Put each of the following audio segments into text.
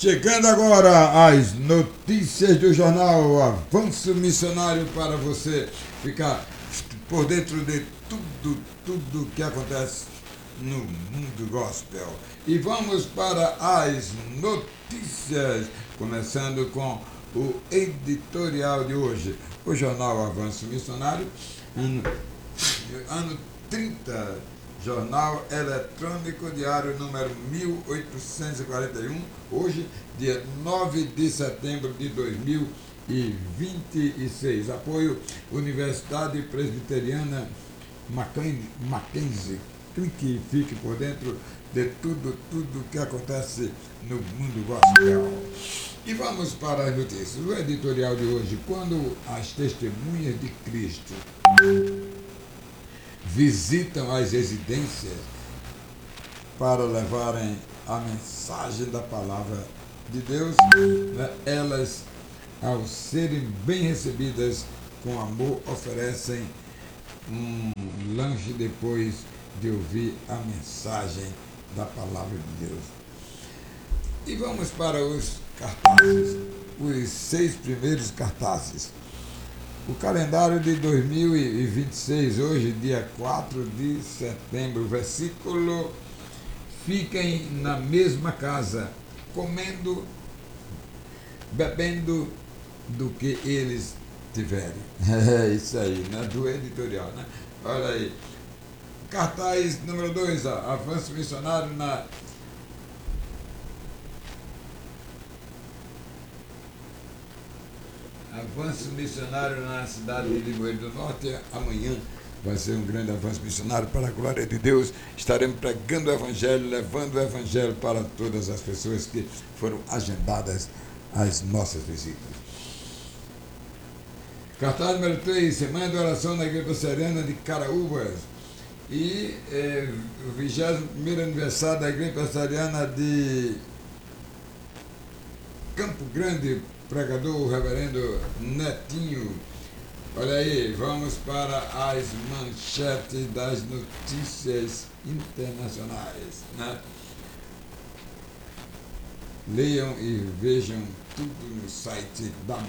Chegando agora as notícias do jornal Avanço Missionário para você ficar por dentro de tudo que acontece no mundo gospel. E vamos para as notícias, começando com o editorial de hoje. O jornal Avanço Missionário, ano 30, jornal eletrônico diário número 1841, hoje, dia 9 de setembro de 2026. Apoio Universidade Presbiteriana Mackenzie. Clique e fique por dentro de tudo que acontece no mundo gospel. E vamos para as notícias. O editorial de hoje: quando as testemunhas de Cristo visitam as residências para levarem a mensagem da palavra de Deus, elas, ao serem bem recebidas com amor, oferecem um lanche depois de ouvir a mensagem da palavra de Deus. E vamos para os cartazes, os 6 primeiros cartazes. O calendário de 2026, hoje, dia 4 de setembro, versículo: fiquem na mesma casa, comendo, bebendo do que eles tiverem. É isso aí, né? Do editorial, né? Olha aí. Cartaz número 2, Avanço Missionário na Avanço Missionário na cidade de Limoeiro do Norte. Amanhã vai ser um grande avanço missionário para a glória de Deus. Estaremos pregando o Evangelho, levando o Evangelho para todas as pessoas que foram agendadas às nossas visitas. Cartaz número 3, Semana de Oração na Igreja Presbiteriana de Caraúbas. E o 21º aniversário da Igreja Presbiteriana de Campo Grande, pregador, o reverendo Netinho. Olha aí, vamos para as manchetes das notícias internacionais, né? Leiam e vejam tudo no site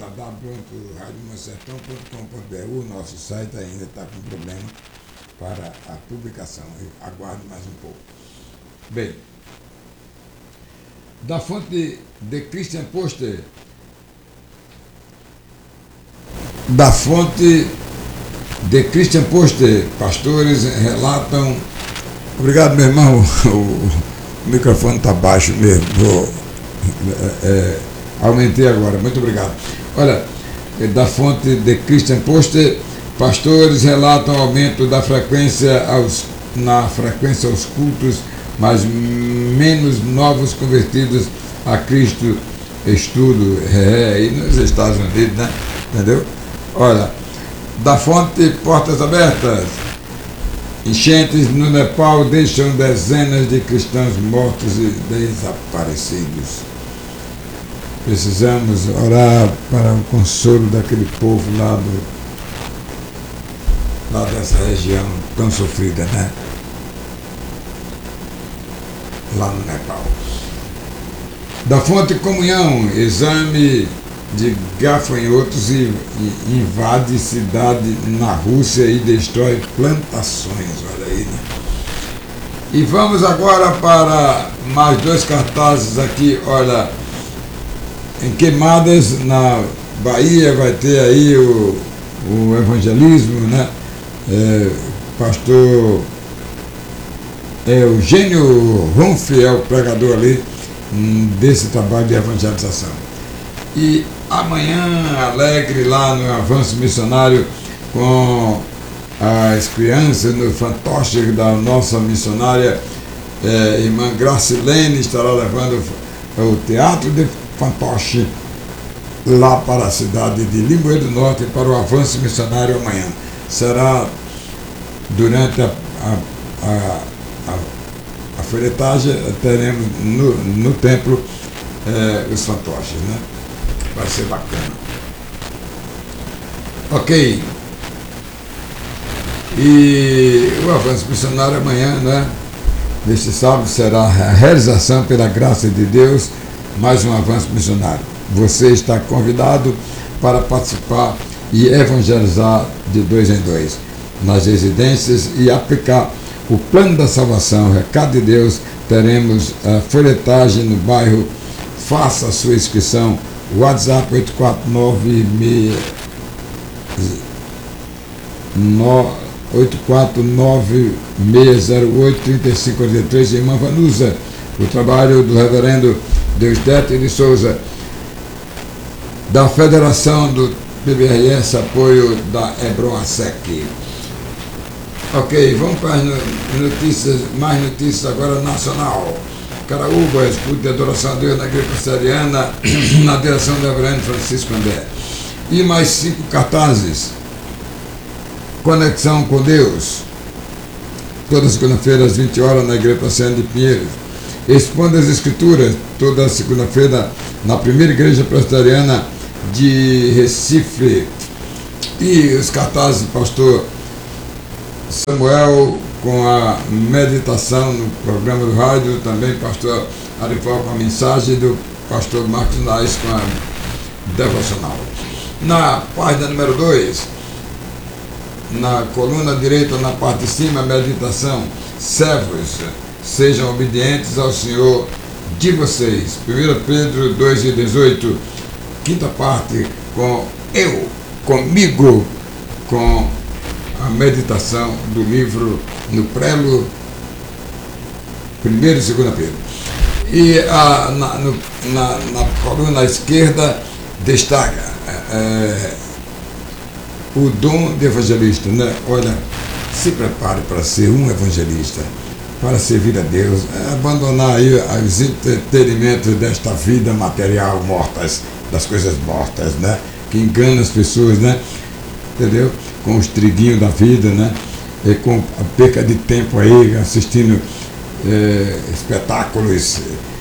www.radiomonsertão.com.br. O nosso site ainda está com problema para a publicação. Aguarde mais um pouco. Bem, da fonte de Christian Poster, pastores relatam. Obrigado, meu irmão. O microfone está baixo mesmo. Aumentei agora. Muito obrigado. Olha, da fonte de Christian Poster, pastores relatam aumento da frequência aos cultos, mas menos novos convertidos a Cristo. Estudo e nos Estados Unidos, né? Entendeu? Olha, da fonte Portas Abertas, enchentes no Nepal deixam dezenas de cristãos mortos e desaparecidos. Precisamos orar para o consolo daquele povo lá dessa região tão sofrida, né? Lá no Nepal. Da fonte Comunhão, exame de gafanhotos invade cidade na Rússia e destrói plantações. Olha aí, né? E vamos agora para mais 2 cartazes aqui. Olha, em Queimadas, na Bahia, vai ter aí o evangelismo, né? Pastor Eugênio Runf é o pregador ali desse trabalho de evangelização. E amanhã, alegre lá no Avanço Missionário, com as crianças no fantoche da nossa missionária, irmã Gracilene, estará levando o teatro de fantoche lá para a cidade de Limoeiro do Norte para o Avanço Missionário amanhã. Será durante a folhetagem, teremos no templo os fantoches, né? Vai ser bacana. Ok. E o Avanço Missionário amanhã, né? Neste sábado, será a realização pela graça de Deus mais um avanço missionário. Você está convidado para participar e evangelizar de 2 em 2 nas residências e aplicar o plano da salvação, o recado de Deus. Teremos a folhetagem no bairro. Faça a sua inscrição. WhatsApp 849-608-3543, irmã Vanusa, o trabalho do reverendo Deusdete de Souza, da Federação do BBRS, apoio da Hebron-ASEC. Ok, vamos para as notícias, mais notícias agora nacional. Caraúba, escuta de adoração a Deus na igreja presbiteriana, na direção do reverendo Francisco André. E mais 5 cartazes. Conexão com Deus, toda segunda-feira às 20 horas na igreja presbiteriana de Pinheiros. Expondo as Escrituras, toda segunda-feira na primeira igreja presbiteriana de Recife. E os cartazes do pastor Samuel com a meditação no programa do rádio, também pastor Arival com a mensagem, do pastor Marcos Nais com a devocional. Na página número 2, na coluna direita, na parte de cima, meditação: servos, sejam obedientes ao Senhor de vocês. 1 Pedro 2:18, quinta parte, com eu, comigo, com a meditação do livro no prelo 1 e 2 Pedro. E na coluna esquerda destaca o dom de evangelista, né? Olha, se prepare para ser um evangelista, para servir a Deus, abandonar aí os entretenimentos desta vida material mortas, das coisas mortas, né? Que enganam as pessoas, né? Entendeu? Com os triguinhos da vida, né? E com a perca de tempo aí, assistindo espetáculos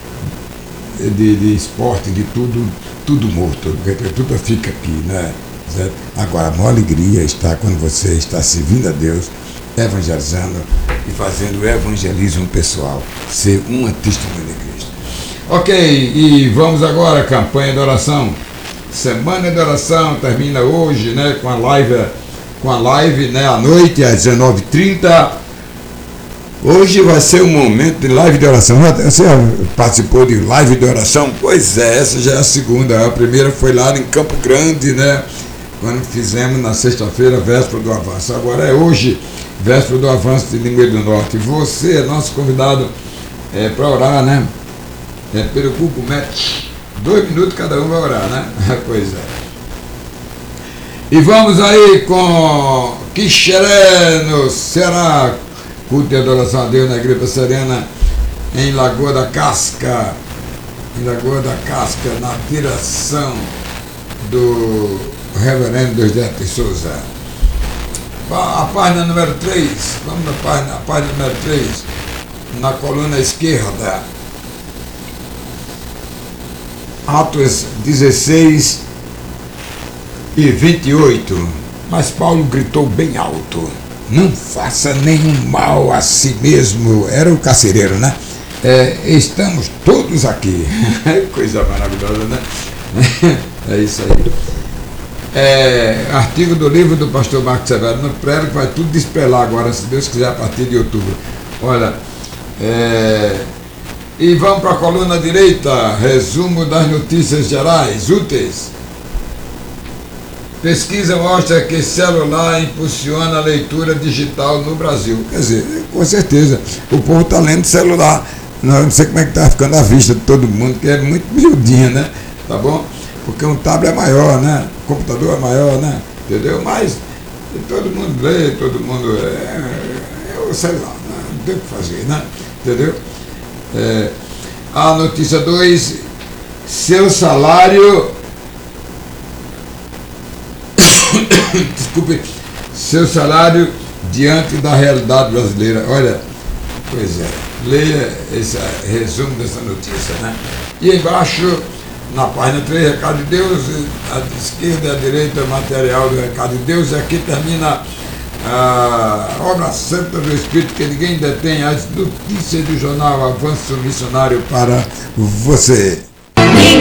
de esporte, de tudo morto, tudo fica aqui, né? Certo? Agora, a maior alegria está quando você está servindo a Deus, evangelizando e fazendo o evangelismo pessoal, ser uma testemunha de Cristo. Ok, e vamos agora à campanha de oração. Semana de oração termina hoje, né, com a live, né, à noite, às 19h30. Hoje vai ser um momento de live de oração. Você participou de live de oração? Pois é, essa já é a segunda. A primeira foi lá em Campo Grande, né, quando fizemos na sexta-feira, véspera do avanço. Agora é hoje, véspera do avanço de Limoeiro do Norte. Você é nosso convidado para orar, né? Pelo Google Maps. 2 minutos cada um vai orar, né? Pois é. E vamos aí com Quixeré, no Ceará. Culto de adoração a Deus na igreja presbiteriana em Lagoa da Casca. Em Lagoa da Casca, na direção do reverendo Deusdete Souza. A página número 3, vamos na página número 3, na coluna esquerda. Atos 16 e 28. Mas Paulo gritou bem alto: não faça nenhum mal a si mesmo. Era o carcereiro, né? Estamos todos aqui. Coisa maravilhosa, né? É isso aí. Artigo do livro do pastor Marcos Severo no prelo, que vai tudo despelar agora, se Deus quiser, a partir de outubro. Olha, e vamos para a coluna direita, resumo das notícias gerais, úteis. Pesquisa mostra que celular impulsiona a leitura digital no Brasil. Quer dizer, com certeza, o povo está lendo celular. Não sei como é que está ficando a vista de todo mundo, que é muito miudinha, né? Tá bom? Porque um tablet é maior, né? O computador é maior, né? Entendeu? Mas todo mundo lê, todo mundo... É o celular, né? Não tem o que fazer, né? Entendeu? A notícia 2, seu salário... Desculpe, seu salário diante da realidade brasileira. Olha, pois é, leia esse resumo dessa notícia, né? E embaixo, na página 3, Recado de Deus, à esquerda e à direita, material do Recado de Deus, e aqui termina a obra santa do Espírito que ninguém detém, as notícias do jornal Avanço Missionário para você. Quem